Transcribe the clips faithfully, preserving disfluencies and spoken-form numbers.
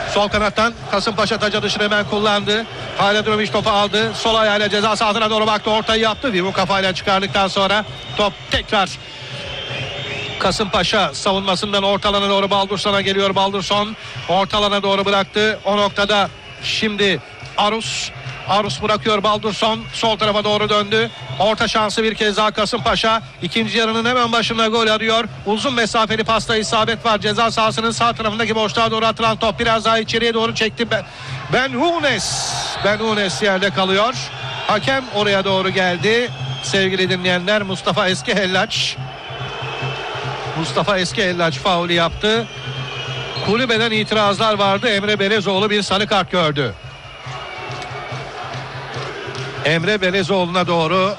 Sol kanattan Kasımpaşa taca dışını hemen kullandı. Hayradinovic topu aldı. Sol ayağıyla ceza sahasına doğru baktı. Ortayı yaptı. Vivo kafayla çıkardıktan sonra top tekrar Kasımpaşa savunmasından orta alana doğru Baldurson'a geliyor. Baldurson orta alana doğru bıraktı. O noktada şimdi Arus. Arus bırakıyor, Baldurson sol tarafa doğru döndü. Orta şansı bir kez daha Kasımpaşa. İkinci yarının hemen başında gol arıyor. Uzun mesafeli pasta isabet var. Ceza sahasının sağ tarafındaki boşluğa doğru atılan top biraz daha içeriye doğru çekti. Ben, Ben Hunes. Ben Hunes yerde kalıyor. Hakem oraya doğru geldi. Sevgili dinleyenler, Mustafa Eskehellaç. Mustafa Eskehellaç faulü yaptı. Kulübeden itirazlar vardı. Emre Belezoğlu bir sarı kart gördü. Emre Belezoğlu'na doğru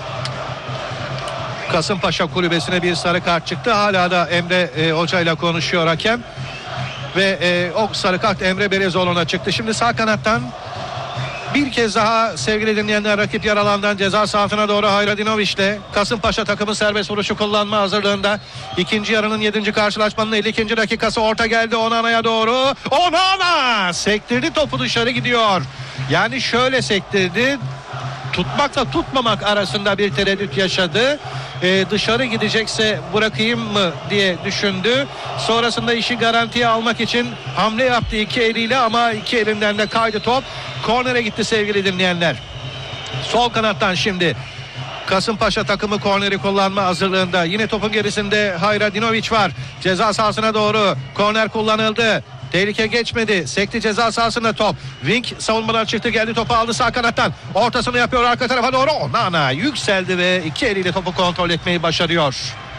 Kasımpaşa kulübesine bir sarı kart çıktı. Hala da Emre e, Hoca ile konuşuyor hakem. Ve e, o sarı kart Emre Belezoğlu'na çıktı. Şimdi sağ kanattan bir kez daha sevgili dinleyenler, rakip yer alandan ceza sahasına doğru Hayradinoviç'le Kasımpaşa takımı serbest vuruşu kullanma hazırlığında. İkinci yarının yedinci karşılaşmanın elli ikinci dakikası, orta geldi Onana'ya doğru. Onana sektirdi, topu dışarı gidiyor. Yani şöyle sektirdi, tutmakla tutmamak arasında bir tereddüt yaşadı. Ee, dışarı gidecekse bırakayım mı diye düşündü. Sonrasında işi garantiye almak için hamle yaptı iki eliyle ama iki elinden de kaydı top. Kornere gitti sevgili dinleyenler. Sol kanattan şimdi Kasımpaşa takımı korneri kullanma hazırlığında. Yine topun gerisinde Hayradinovic var. Ceza sahasına doğru korner kullanıldı. Tehlike geçmedi. Sekti ceza sahasında top. Wing savunmadan çıktı, geldi, topu aldı sağ kanattan. Ortasını yapıyor arka tarafa doğru. Onana yükseldi ve iki eliyle topu kontrol etmeyi başarıyor.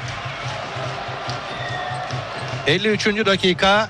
elli üçüncü dakika.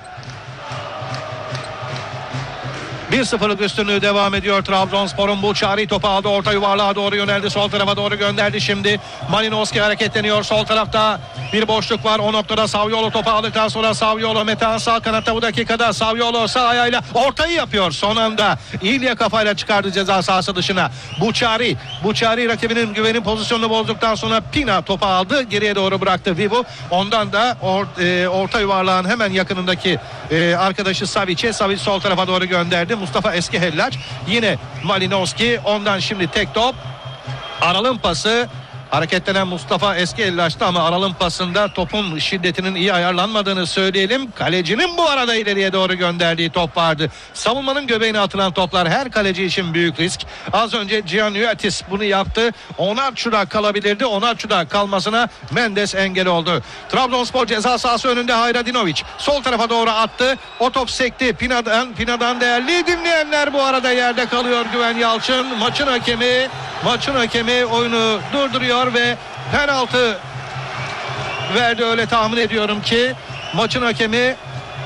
bir sıfırlık üstünlüğü devam ediyor Trabzonspor'un. Buçari topu aldı, orta yuvarlığa doğru yöneldi, sol tarafa doğru gönderdi. Şimdi Malinowski hareketleniyor, sol tarafta bir boşluk var. O noktada Saviolo topu aldıktan sonra Saviolo, Metehan sağ kanatta bu dakikada. Saviolo sağ ayağıyla ortayı yapıyor. Son anda İlya kafayla çıkardı ceza sahası dışına. Buçari Buçari rakibinin güvenin pozisyonunu bozduktan sonra Pina topu aldı, geriye doğru bıraktı Vivo. Ondan da or, e, orta yuvarlağın hemen yakınındaki e, arkadaşı Savic'e. Savic sol tarafa doğru gönderdi. Mustafa Eskehellaç, yine Malinowski, ondan şimdi tek top. Aral'ın pası. Hareketlenen Mustafa Eskehellaç'tı ama Aral'ın pasında topun şiddetinin iyi ayarlanmadığını söyleyelim. Kalecinin bu arada ileriye doğru gönderdiği top vardı. Savunmanın göbeğine atılan toplar her kaleci için büyük risk. Az önce Giannuatis bunu yaptı. Onaçu'da kalabilirdi. Onaçu'da kalmasına Mendes engel oldu. Trabzonspor ceza sahası önünde Hayradinovic. Sol tarafa doğru attı. O top sekti. Pina'dan, Pina'dan değerli dinleyenler, bu arada yerde kalıyor Güven Yalçın. Maçın hakemi, maçın hakemi oyunu durduruyor ve penaltı verdi, öyle tahmin ediyorum ki. Maçın hakemi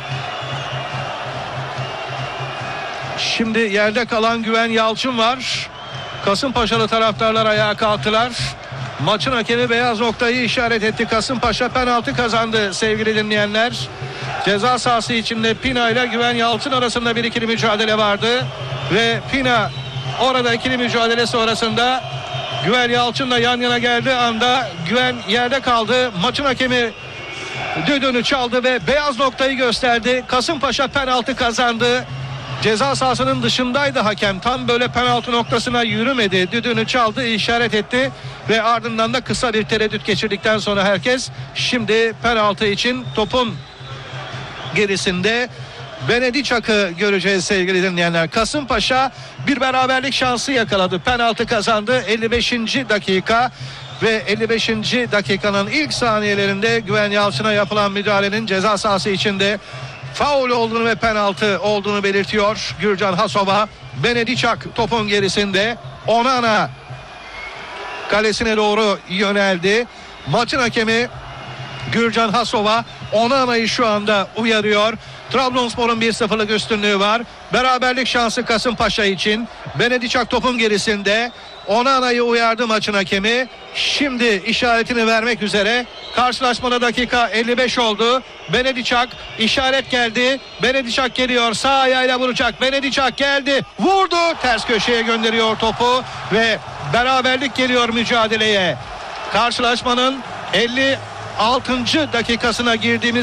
şimdi yerde kalan Güven Yalçın var. Kasımpaşalı taraftarlar ayağa kalktılar. Maçın hakemi beyaz noktayı işaret etti. Kasımpaşa penaltı kazandı sevgili dinleyenler. Ceza sahası içinde Pina ile Güven Yalçın arasında bir ikili mücadele vardı ve Pina orada ikili mücadele sonrasında Güven Yalçın'la yan yana geldiği anda Güven yerde kaldı. Maçın hakemi düdüğünü çaldı ve beyaz noktayı gösterdi. Kasımpaşa penaltı kazandı. Ceza sahasının dışındaydı hakem. Tam böyle penaltı noktasına yürümedi. Düdüğünü çaldı, işaret etti ve ardından da kısa bir tereddüt geçirdikten sonra herkes şimdi penaltı için topun gerisinde Benedicak'ı göreceğiz sevgili dinleyenler. Kasımpaşa bir beraberlik şansı yakaladı. Penaltı kazandı. elli beşinci dakika ve elli beşinci dakikanın ilk saniyelerinde Güven Yalçın'a yapılan müdahalenin ceza sahası içinde faul olduğunu ve penaltı olduğunu belirtiyor Gürcan Hasova. Benedicak topun gerisinde. Onana kalesine doğru yöneldi. Maçın hakemi Gürcan Hasova Onana'yı şu anda uyarıyor. Trabzonspor'un bir sıfırlık üstünlüğü var. Beraberlik şansı Kasımpaşa için. Benedicak topun gerisinde. Onana'yı uyardı maçın hakemi. Şimdi işaretini vermek üzere. Karşılaşmada dakika elli beş oldu. Benedicak, işaret geldi. Benedicak geliyor. Sağ ayağıyla vuracak. Benedicak geldi. Vurdu. Ters köşeye gönderiyor topu ve beraberlik geliyor mücadeleye. Karşılaşmanın elli altıncı dakikasına girdiğimiz